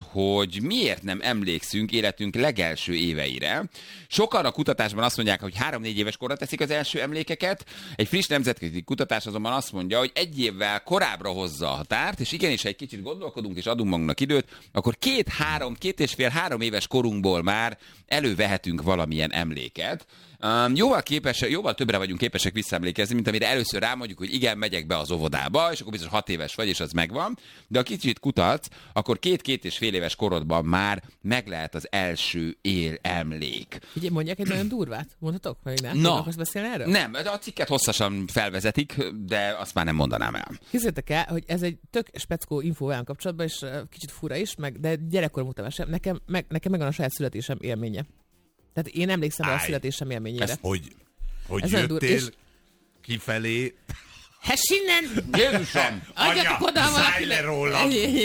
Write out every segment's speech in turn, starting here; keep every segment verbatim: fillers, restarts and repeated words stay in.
hogy miért nem emlékszünk életünk legelső éveire. Sokan a kutatásban azt mondják, hogy három-négy éves korra teszik az első emlékeket. Egy friss nemzetközi kutatás azonban azt mondja, hogy egy évvel korábbra hozza a határt, és igenis, ha egy kicsit gondolkodunk és adunk magunknak időt, akkor két-három, két és fél-három éves korunkból már elővehetünk valamilyen emléket. Um, jóval, képes, jóval többre vagyunk képesek visszaemlékezni, mint amire először rámondjuk, hogy igen, megyek be az óvodába, és akkor biztos hat éves vagy, és az megvan. De ha kicsit kutatsz, akkor két-két és fél éves korodban már meg lehet az első él emlék. Ugye mondják egy nagyon durvát? Mondhatok? Vagy nem? Na, akarsz beszélni erről? Nem, de a cikket hosszasan felvezetik, de azt már nem mondanám el. Hiszétek el, hogy ez egy tök speckó infó olyan kapcsolatban, és kicsit fura is, meg, de gyerekkorom után sem. Nekem, meg, nekem megvan a saját születésem élménye. Tehát én emlékszem rá a születésem élményére. Ezt, hogy hogy ez jöttél és... kifelé... Hessinnen! Jézusom! Adjatok oda szállj le róla!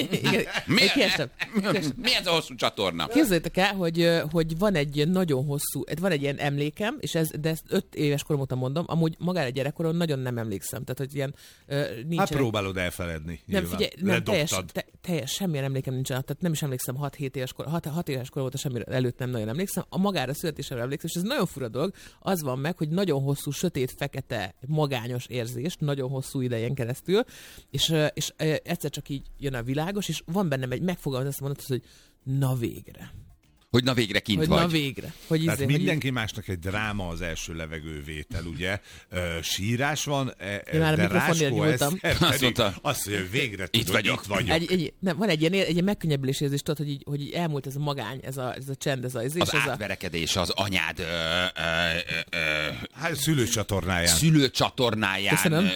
Mi ez a hosszú csatorna? Képzeljétek el, hogy, hogy van egy nagyon hosszú, van egy ilyen emlékem, és ez, de ezt öt éves korom óta mondom, amúgy magára gyerekkoron nagyon nem emlékszem. Tehát, hogy ilyen nincsen... Hát próbálod elfeledni. Nem, figyelj, nem, teljes, te, teljes, semmilyen emlékem nincsen. Tehát nem is emlékszem hat-hét éves kor, hat éves korom óta semmi előtt nem nagyon emlékszem. A magára születésemre emlékszem, és ez nagyon fura dolog. Az van meg, hogy nagyon hosszú, sötét, fekete, magányos érzés, nagyon hosszú idején keresztül, és, és egyszer csak így jön a világos, és van bennem egy megfogalmazás, azt mondod, hogy na végre. Hogy na végre kint hogy vagy. Na végre. Hogy Tehát izé, mindenki hogy... másnak egy dráma az első levegővétel, ugye? Ö, sírás van, Én már de Ráskó ezt azt mondta, azt mondja, hogy végre itt tudod, vagyok. Itt vagyok. Egy, egy, nem, van egy ilyen, egy ilyen megkönnyebbülés érzés, tudod, hogy így, hogy így elmúlt ez a magány, ez a, ez a csend, ez a izé, az ez átverekedés, az anyád ö, ö, ö, ö, hát szülőcsatornáján. szülőcsatornáján. Köszönöm.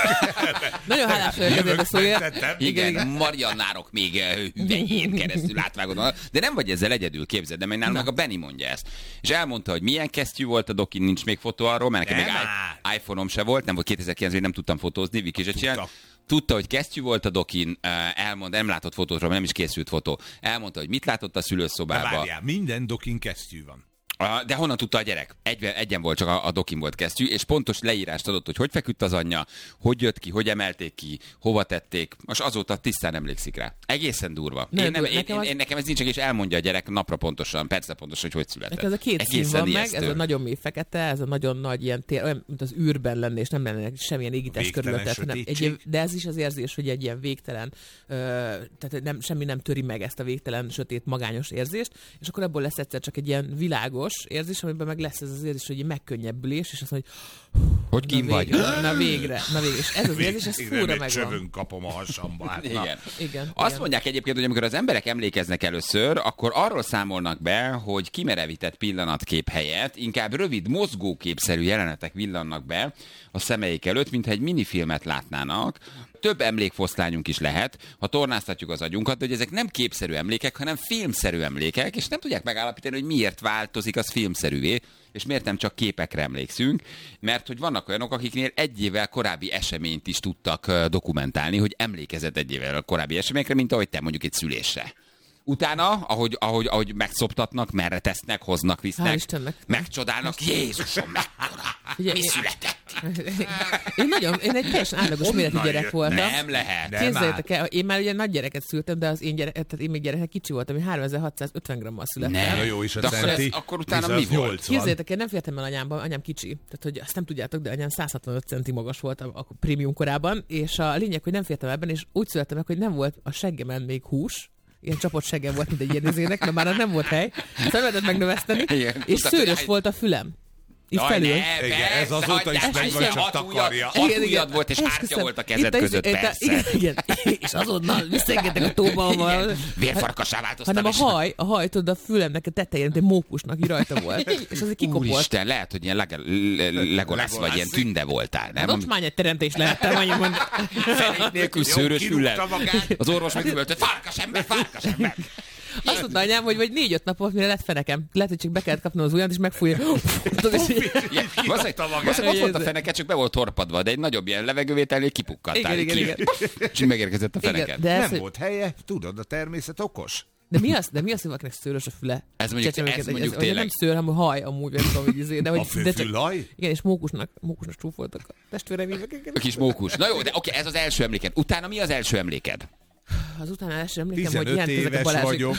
Nagyon hálás vagyok ezért a szóért. Igen, igen, Mariannárok még hüvelyén keresztül átvágod. De nem vagy ezzel egyedül, képzeld, de meg nálunk a Benni mondja ezt. És elmondta, hogy milyen kesztyű volt a dokin, nincs még fotó arról, mert nekem még iPhone-om se volt, nem volt kétezer-kilencben, nem tudtam fotózni, Viki se csinál. Tudta, hogy kesztyű volt a dokin, elmond, nem látott fotóról, nem is készült fotó. Elmondta, hogy mit látott a szülőszobában. Várjál, minden dokin kesztyű van. De honnan tudta a gyerek? Egy, egyen volt, csak a, a dokin volt kesztyű, és pontos leírást adott, hogy hogy feküdt az anyja, hogy jött ki, hogy emelték ki, hova tették. Most azóta tisztán emlékszik rá. Egészen durva. Nem, én nem, én, nekem, én, az... én, nekem ez nincs, és elmondja a gyerek napra pontosan, persze pontosan, hogy hogy született. Nekem ez a két egészen szín van ijesztő. meg, ez a nagyon mély fekete, ez a nagyon nagy ilyen tér, olyan, mint az űrben lenne, és nem lenne semmilyen égítés körülöttet, hanem egy, de ez is az érzés, hogy egy ilyen végtelen, ö, tehát nem, semmi nem töri meg ezt a végtelen, sötét, magányos érzést, és akkor ebből lesz egyszer csak egy ilyen világos érzés, amiben meg lesz ez az érzés, hogy egy megkönnyebbülés, és azt mondja, hogy hogy kim vagy? Na végre, na végre. És ez az érzés, ez fúra megvan. Csövön kapom a hasamba. Hát, igen. igen. Azt igen. mondják egyébként, hogy amikor az emberek emlékeznek először, akkor arról számolnak be, hogy kimerevített pillanatkép helyett inkább rövid, mozgóképszerű jelenetek villannak be a szemeik előtt, mintha egy minifilmet látnának. Több emlékfoszlányunk is lehet, ha tornáztatjuk az agyunkat, de hogy ezek nem képszerű emlékek, hanem filmszerű emlékek, és nem tudják megállapítani, hogy miért változik az filmszerűvé, és miért nem csak képekre emlékszünk, mert hogy vannak olyanok, akiknél egy évvel korábbi eseményt is tudtak dokumentálni, hogy emlékezett egy évvel korábbi eseményekre, mint ahogy te mondjuk egy szülésre. Utána, ahogy, ahogy, ahogy megszoptatnak, merre tesznek, hoznak, visznek, megcsodálnak, Jézusom, mekkora, ugye, mi született? Én nagyon, én egy teljesen átlagos méretű gyerek voltam. Nem lehet. Képzeljétek el, én már ugye nagy gyereket szültem, de az én gyerek, tehát én még gyerek kicsi voltam, én háromezer-hatszázötven grammal születtem. Nem, jó is a centi. Akkor utána mi volt? Képzeljétek el, nem fértem el anyámban, anyám kicsi, tehát hogy azt nem tudjátok, de anyám száz hatvanöt centi magas volt a, a prémium korában, és a lényeg, hogy nem fértem ebben, és úgy születtem meg, hogy nem volt a seggemen még hús, ilyen csapott seggem volt, mint egy ilyen izének, de már nem volt hely, szóval lehetett megnöveszteni, igen, és szőrös volt a fülem. Itt felül. Ne, igen, ez azóta is meg vagy, csak takarja. Hat ujjad volt, és hártya volt a kezed között, persze. Igen, igen. És azonnal visszaengedtek a tóba. Vérfarkassá változtam. Hanem a haj, a haj, tudod, a fülemnek a tetején, egy mókusnak így rajta volt. És az egy kikopolt. Úristen, lehet, hogy ilyen Legolász vagy, ilyen tünde voltál, nem? Hát ott már egy teremtés lehettem, annyi mond. Fenék nélkül szőrös füllel. Az orvos megüvöltött, farkas ember, farkas ember. Azt mondta anyám, hogy vagy négy-öt napot, mire lett fenekem. Lehet, hogy csak be kellett kapnom az ujjat, és megfújja. Ott volt a feneke, csak be volt torpadva, de egy nagyobb ilyen levegővételnél kipukkattál. Igen, igen, igen. És megérkezett a feneket. Nem volt helye, tudod, a természet okos. De mi az, de mi az, hogy valakinek szőrös a füle? Ez mondjuk, ez ez, mondjuk ez, tényleg. Nem szőr, hanem haj, amúgy. Nem tudom, hogy izé, de, hogy, a főfülaj? Igen, és mókusnak, mókusnak csúfoltak a testvérem. A kis mókus. Na jó, de oké, ez az első emléked. Utána mi az első emléked? Az utána első emlékem, hogy jelentkezek a Balázsik. vagyok.